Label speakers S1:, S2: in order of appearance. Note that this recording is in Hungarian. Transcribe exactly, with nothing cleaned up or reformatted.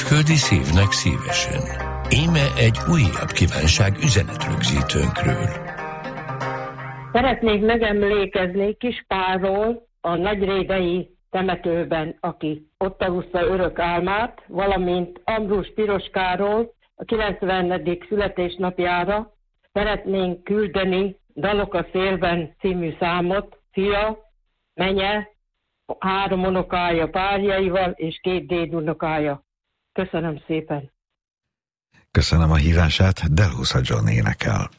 S1: küldi szívnek szívesen. Íme egy újabb kívánság üzenetrögzítőnkről.
S2: Szeretnék megemlékezni Kis Pálról, a nagyrédei temetőben, aki ott alussza örök álmát, valamint Ambrus Piroskáról a kilencvenedik születésnapjára szeretnénk küldeni Dalok a szélben című számot, fia, menye, három unokája párjaival és két dédunokája. Köszönöm szépen!
S3: Köszönöm a hívását, Del Husa John énekel.